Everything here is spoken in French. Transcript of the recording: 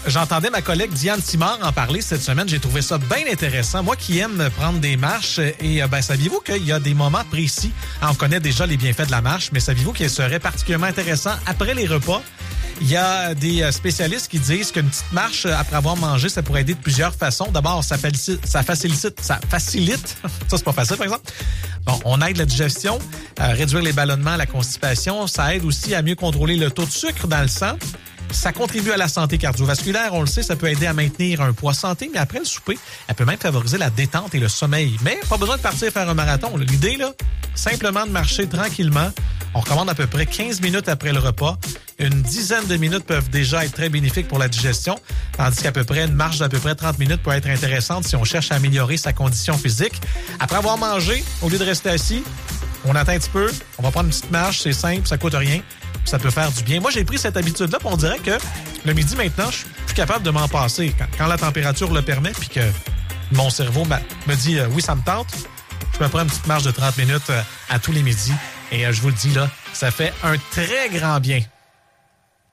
J'entendais ma collègue Diane Simard en parler cette semaine. J'ai trouvé ça bien intéressant. Moi qui aime prendre des marches, et saviez-vous qu'il y a des moments précis, on connaît déjà les bienfaits de la marche, mais saviez-vous qu'il serait particulièrement intéressant après les repas? Il y a des spécialistes qui disent qu'une petite marche après avoir mangé, ça pourrait aider de plusieurs façons. D'abord, ça facilite. Ça, c'est pas facile, par exemple. Bon, on aide la digestion, réduire les ballonnements, la constipation. Ça aide aussi à mieux contrôler le taux de sucre dans le sang. Ça contribue à la santé cardiovasculaire. On le sait, ça peut aider à maintenir un poids santé, mais après le souper, elle peut même favoriser la détente et le sommeil. Mais pas besoin de partir faire un marathon. L'idée, là, simplement de marcher tranquillement. On recommande à peu près 15 minutes après le repas. Une dizaine de minutes peuvent déjà être très bénéfiques pour la digestion, tandis qu'à peu près une marche d'à peu près 30 minutes peut être intéressante si on cherche à améliorer sa condition physique. Après avoir mangé, au lieu de rester assis, on attend un petit peu, on va prendre une petite marche, c'est simple, ça coûte rien, ça peut faire du bien. Moi, j'ai pris cette habitude-là, puis on dirait que le midi maintenant, je suis plus capable de m'en passer. Quand la température le permet, puis que mon cerveau me dit oui, ça me tente, je me prends une petite marche de 30 minutes à tous les midis. Et je vous le dis, là, ça fait un très grand bien